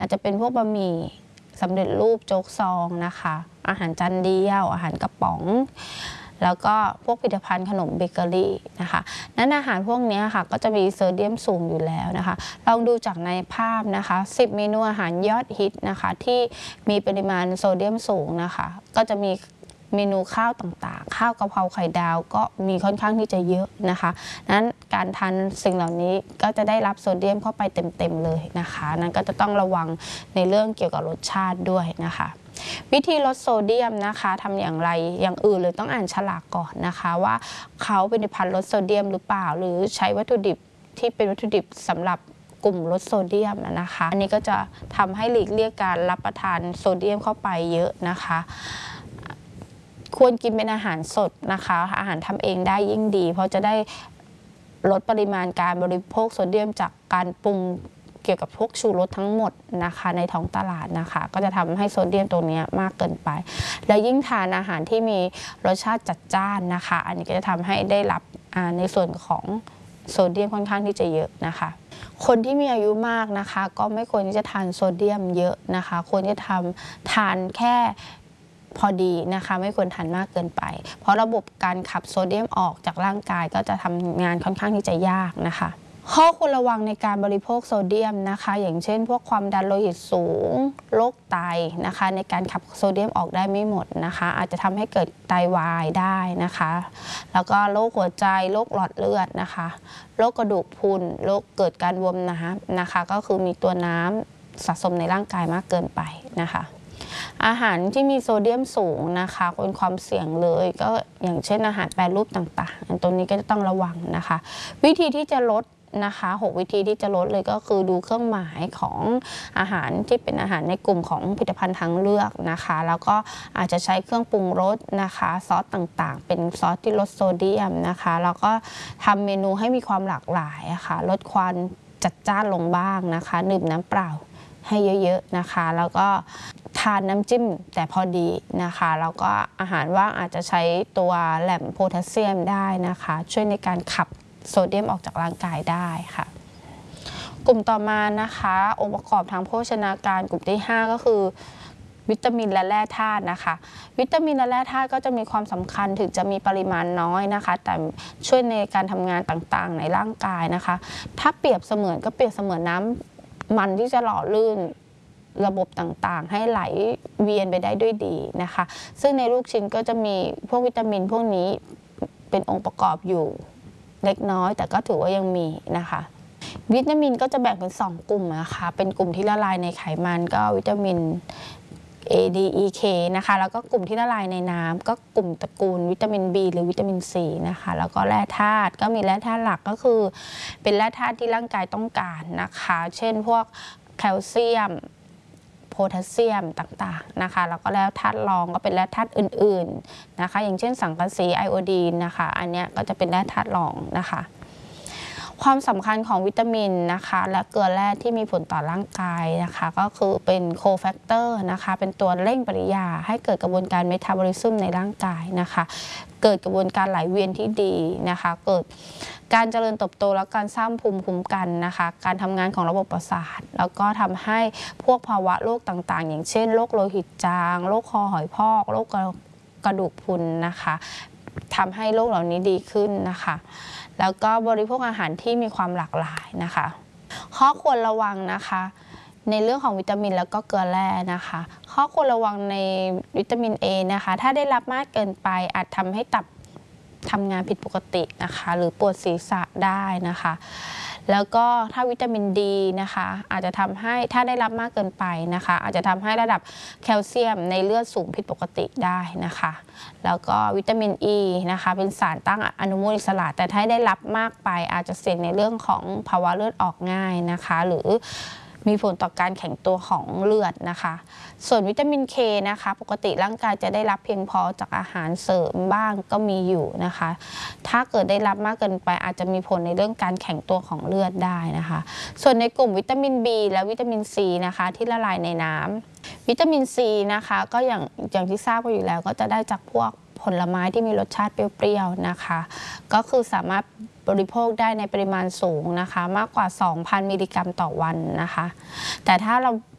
อาจจะเป็นพวกบะหมี่สำเร็จรูปโจ๊กซองนะคะอาหารจานเดียวอาหารกระป๋องแล้วก็พวกผลิตภัณฑ์ขนมเบเกอรี่นะคะนั้นอาหารพวกนี้ค่ะก็จะมีโซเดียมสูงอยู่แล้วนะคะลองดูจากในภาพนะคะ10 เมนูอาหารยอดฮิตนะคะที่มีปริมาณโซเดียมสูงนะคะก็จะมีเมนูข้าวต่างๆข้าวกะเพราไข่ดาวก็มีค่อนข้างที่จะเยอะนะคะนั้นการทานสิ่งเหล่านี้ก็จะได้รับโซเดียมเข้าไปเต็มๆเลยนะคะนั้นก็จะต้องระวังในเรื่องเกี่ยวกับรสชาติด้วยนะคะวิธีลดโซเดียมนะคะทำอย่างไรอย่างอื่นเลยต้องอ่านฉลากก่อนนะคะว่าเขาเป็นผลิตภัณฑ์ลดโซเดียมหรือเปล่าหรือใช้วัตถุดิบที่เป็นวัตถุดิบสำหรับกลุ่มลดโซเดียมนะคะอันนี้ก็จะทำให้หลีกเลี่ยงการรับประทานโซเดียมเข้าไปเยอะนะคะควรกินเป็นอาหารสดนะคะอาหารทำเองได้ยิ่งดีเพราะจะได้ลดปริมาณการบริโภคโซเดียมจากการปรุงเกี่ยวกับพวกชูรสทั้งหมดนะคะในท้องตลาดนะคะก็จะทำให้โซเดียมตรงนี้มากเกินไปและยิ่งทานอาหารที่มีรสชาติจัดจ้านนะคะอันนี้ก็จะทำให้ได้รับในส่วนของโซเดียมค่อนข้างที่จะเยอะนะคะคนที่มีอายุมากนะคะก็ไม่ควรที่จะทานโซเดียมเยอะนะคะควรจะทานแค่พอดีนะคะไม่ควรทานมากเกินไปเพราะระบบการขับโซเดียมออกจากร่างกายก็จะทำงานค่อนข้างที่จะยากนะคะข้อควรระวังในการบริโภคโซเดียมนะคะอย่างเช่นพวกความดันโลหิตสูงโรคไตนะคะในการขับโซเดียมออกได้ไม่หมดนะคะอาจจะทำให้เกิดไตวายได้นะคะแล้วก็โรคหัวใจโรคหลอดเลือดนะคะโรคกระดูกพรุนโรคเกิดการบวมน้ำนะคะก็คือมีตัวน้ำสะสมในร่างกายมากเกินไปนะคะอาหารที่มีโซเดียมสูงนะคะเป็นความเสี่ยงเลยก็อย่างเช่นอาหารแปรรูปต่างๆตรงนี้ก็จะต้องระวังนะคะวิธีที่จะลดนะคะ6 วิธีที่จะลดเลยก็คือดูเครื่องหมายของอาหารที่เป็นอาหารในกลุ่มของผลิตภัณฑ์ทางเลือกนะคะแล้วก็อาจจะใช้เครื่องปรุงรสนะคะซอสต่างๆเป็นซอสที่ลดโซเดียมนะคะแล้วก็ทำเมนูให้มีความหลากหลายค่ะลดความจัดจ้านลงบ้างนะคะดื่มน้ำเปล่าให้เยอะๆนะคะแล้วก็ทานน้ำจิ้มแต่พอดีนะคะแล้วก็อาหารว่างอาจจะใช้ตัวแหล่งโพแทสเซียมได้นะคะช่วยในการขับโซเดียมออกจากร่างกายได้ค่ะกลุ่มต่อมานะคะองค์ประกอบทางโภชนาการกลุ่มที่5ก็คือวิตามินและแร่ธาตุนะคะวิตามินและแร่ธาตุก็จะมีความสำคัญถึงจะมีปริมาณน้อยนะคะแต่ช่วยในการทำงานต่างๆในร่างกายนะคะถ้าเปรียบเสมือนก็เปรียบเสมือนน้ำมันที่จะหล่อลื่นระบบต่างๆให้ไหลเวียนไปได้ด้วยดีนะคะซึ่งในลูกชิ้นก็จะมีพวกวิตามินพวกนี้เป็นองค์ประกอบอยู่เล็กน้อยแต่ก็ถือว่ายังมีนะคะวิตามินก็จะแบ่งเป็น2 กลุ่มนะคะเป็นกลุ่มที่ละลายในไขมันก็วิตามิน A D E K นะคะแล้วก็กลุ่มที่ละลายในน้ำก็กลุ่มตระกูลวิตามิน B หรือวิตามิน C นะคะแล้วก็แร่ธาตุก็มีแร่ธาตุหลักก็คือเป็นแร่ธาตุที่ร่างกายต้องการนะคะเช่นพวกแคลเซียมโพแทสเซียมต่างๆนะคะแล้วก็แร่ธาตุรองก็เป็นแร่ธาตุอื่นๆนะคะอย่างเช่นสังกะสีไอโอดีนนะคะอันนี้ก็จะเป็นแร่ธาตุรองนะคะความสำคัญของวิตามินนะคะและเกลือแร่ที่มีผลต่อร่างกายนะคะก็คือเป็นโคแฟกเตอร์นะคะเป็นตัวเร่งปฏิกิริยาให้เกิดกระบวนการเมตาบอลิซึมในร่างกายนะคะเกิดกระบวนการไหลเวียนที่ดีนะคะเกิดการเจริญเติบโตและการสร้างภูมิคุ้มกันนะคะการทำงานของระบบประสาทแล้วก็ทำให้พวกภาวะโรคต่างๆอย่างเช่นโรคโลหิตจางโรคคอหอยพอกโรคกระดูกพรุนนะคะทำให้โรคเหล่านี้ดีขึ้นนะคะแล้วก็บริโภคอาหารที่มีความหลากหลายนะคะข้อควรระวังนะคะในเรื่องของวิตามินแล้วก็เกลือแร่นะคะข้อควรระวังในวิตามิน A นะคะถ้าได้รับมากเกินไปอาจทำให้ตับทำงานผิดปกตินะคะหรือปวดศีรษะได้นะคะแล้วก็ถ้าวิตามินดีนะคะอาจจะทำให้ถ้าได้รับมากเกินไปนะคะอาจจะทำให้ระดับแคลเซียมในเลือดสูงผิดปกติได้นะคะแล้วก็วิตามิน E นะคะเป็นสารต้านอนุมูลอิสระแต่ถ้าได้รับมากไปอาจจะเสี่ยงในเรื่องของภาวะเลือดออกง่ายนะคะหรือมีผลต่อการแข็งตัวของเลือดนะคะส่วนวิตามิน K นะคะปกติร่างกายจะได้รับเพียงพอจากอาหารเสริมบ้างก็มีอยู่นะคะถ้าเกิดได้รับมากเกินไปอาจจะมีผลในเรื่องการแข็งตัวของเลือดได้นะคะส่วนในกลุ่มวิตามิน B และวิตามิน C นะคะที่ละลายในน้ำวิตามิน C นะคะก็อย่างที่ทราบกันอยู่แล้วก็จะได้จากพวกผลไม้ที่มีรสชาติเปรี้ยวๆนะคะก็คือสามารถบริโภคได้ในปริมาณสูงนะคะมากกว่า 2,000 มิลลิกรัมต่อวันนะคะแต่ถ้าเรา